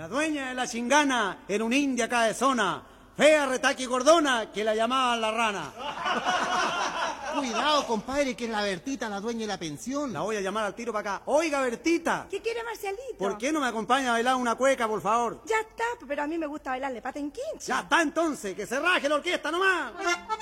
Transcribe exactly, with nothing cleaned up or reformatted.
La dueña de la chingana era una india cabezona, fea, retaque y gordona, que la llamaban la rana. Cuidado, compadre, que es la Bertita, la dueña de la pensión. La voy a llamar al tiro para acá. Oiga, Bertita. ¿Qué quiere Marcialito? ¿Por qué no me acompaña a bailar una cueca, por favor? Ya está, pero a mí me gusta bailarle pata en quincha. Ya está entonces, que se raje la orquesta nomás.